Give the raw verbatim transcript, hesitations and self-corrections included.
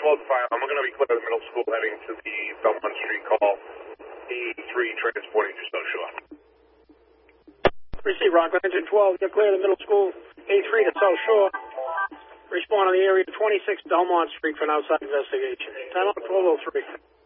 twelve five, I'm going to be clear of the middle school heading to the Belmont Street call. A three transporting to South Shore. Receive Rockland Engine twelve, you're clear of the middle school. A three to South Shore. Respond on the area twenty-six Belmont Street for an outside investigation. Time out twelve oh three.